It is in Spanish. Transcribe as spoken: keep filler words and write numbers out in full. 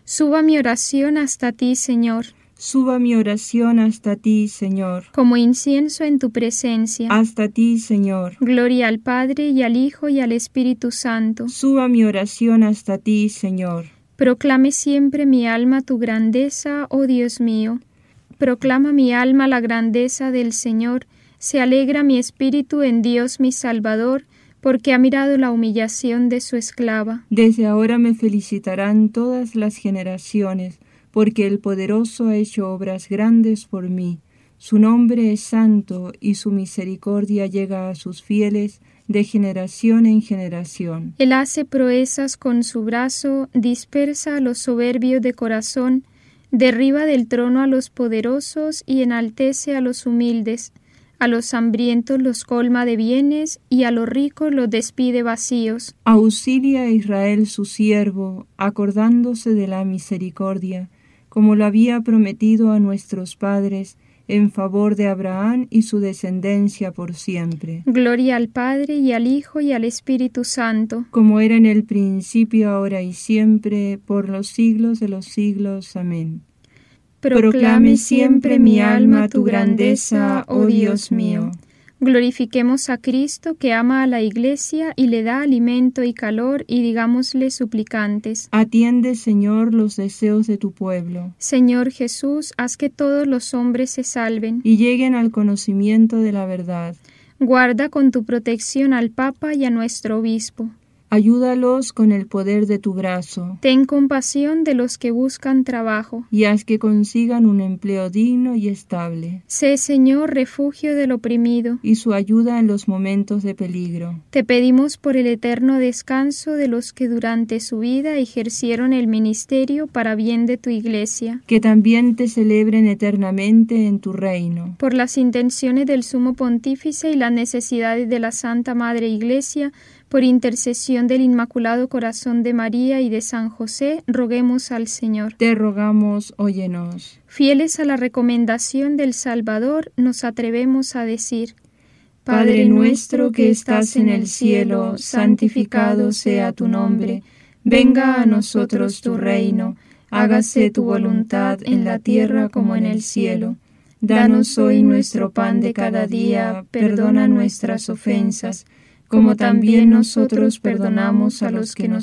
Suba mi oración hasta ti, Señor. Suba mi oración hasta ti, Señor. Como incienso en tu presencia. Hasta ti, Señor. Gloria al Padre, y al Hijo, y al Espíritu Santo. Suba mi oración hasta ti, Señor. Proclame siempre mi alma tu grandeza, oh Dios mío. Proclama mi alma la grandeza del Señor. Se alegra mi espíritu en Dios mi Salvador, porque ha mirado la humillación de su esclava. Desde ahora me felicitarán todas las generaciones, porque el Poderoso ha hecho obras grandes por mí. Su nombre es santo, y su misericordia llega a sus fieles de generación en generación. Él hace proezas con su brazo, dispersa a los soberbios de corazón, derriba del trono a los poderosos y enaltece a los humildes. A los hambrientos los colma de bienes, y a los ricos los despide vacíos. Auxilia a Israel su siervo, acordándose de la misericordia, como lo había prometido a nuestros padres, en favor de Abraham y su descendencia por siempre. Gloria al Padre, y al Hijo, y al Espíritu Santo. Como era en el principio, ahora y siempre, por los siglos de los siglos. Amén. Proclame siempre mi alma tu grandeza, oh Dios mío. Glorifiquemos a Cristo, que ama a la Iglesia y le da alimento y calor, y digámosle suplicantes: Atiende, Señor, los deseos de tu pueblo. Señor Jesús, haz que todos los hombres se salven y lleguen al conocimiento de la verdad. Guarda con tu protección al Papa y a nuestro obispo. Ayúdalos con el poder de tu brazo. Ten compasión de los que buscan trabajo, y haz que consigan un empleo digno y estable. Sé, Señor, refugio del oprimido, y su ayuda en los momentos de peligro. Te pedimos por el eterno descanso de los que durante su vida ejercieron el ministerio para bien de tu Iglesia. Que también te celebren eternamente en tu reino. Por las intenciones del Sumo Pontífice y las necesidades de la Santa Madre Iglesia, por intercesión del Inmaculado Corazón de María y de San José, roguemos al Señor. Te rogamos, óyenos. Fieles a la recomendación del Salvador, nos atrevemos a decir: Padre nuestro que estás en el cielo, santificado sea tu nombre. Venga a nosotros tu reino. Hágase tu voluntad en la tierra como en el cielo. Danos hoy nuestro pan de cada día. Perdona nuestras ofensas, como también nosotros perdonamos a los que nos